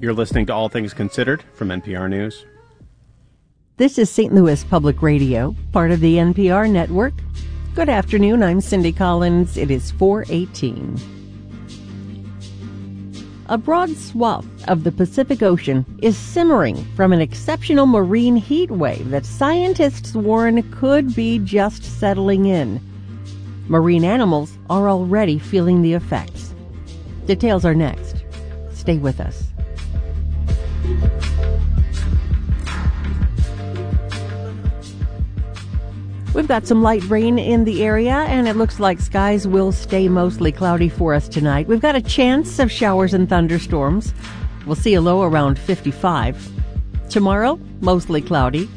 You're listening to All Things Considered from NPR News. This is St. Louis Public Radio, part of the NPR network. Good afternoon, I'm Cindy Collins. It is 4:18. A broad swath of the Pacific Ocean is simmering from an exceptional marine heat wave that scientists warn could be just settling in. Marine animals are already feeling the effects. Details are next. Stay with us. We've got some light rain in the area, and it looks like skies will stay mostly cloudy for us tonight. We've got a chance of showers and thunderstorms. We'll see a low around 55. Tomorrow, mostly cloudy.